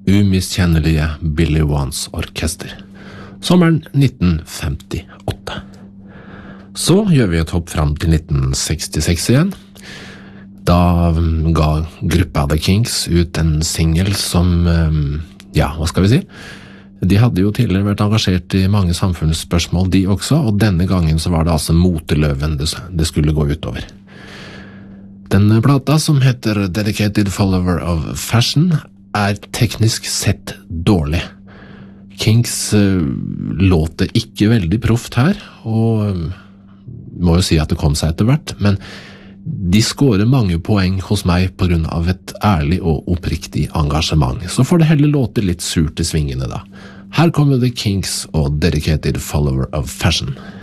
umiskjennelige Billy Wands orkester. Sommeren 1958. Så gjør vi et hopp fram til 1966 igjen. Da ga gruppa The Kinks ut en single som, hva skal vi si? De hadde jo tidligere vært engasjert i mange samfunnsspørsmål, de også, og denne gangen så var det altså moteløven det skulle gå utover. Denne plata, som heter Dedicated Follower of Fashion, er teknisk sett dårlig. Kinks låter ikke veldig proft her, og må jo si at det kom seg etter hvert, men de skårer mange poeng hos meg på grunn av et ærlig og oppriktig engasjement, så får det heller låte litt surt i svingene da. Her kommer The Kinks og Dedicated Follower of Fashion.